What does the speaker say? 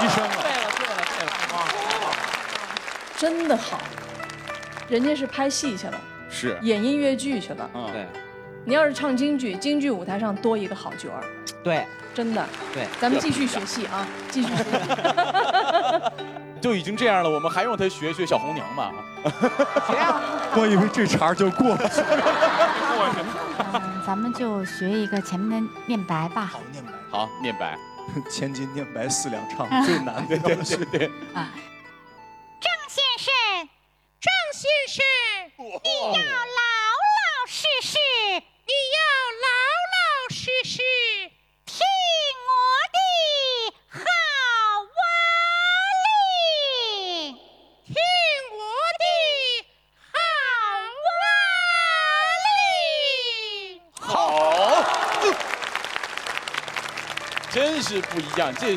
牺牲了。 对了， 真的好，人家是拍戏去了， 是演音乐剧去了。 对你要是唱京剧，京剧舞台上多一个好角儿， 对真的。 对， 咱们继续学戏啊，继续学戏。 就已经这样了，我们还用他学学小红娘吗？ 我以为这茬就过去了。 咱们就学一个前面的念白吧。 好，念白。 好，念白。 千金念白4两唱，最难的对对对。 啊， 郑先生，郑先生，你要老老实实，你要老老实实听我的好话令，听我的好话令。 好，真是不一样。这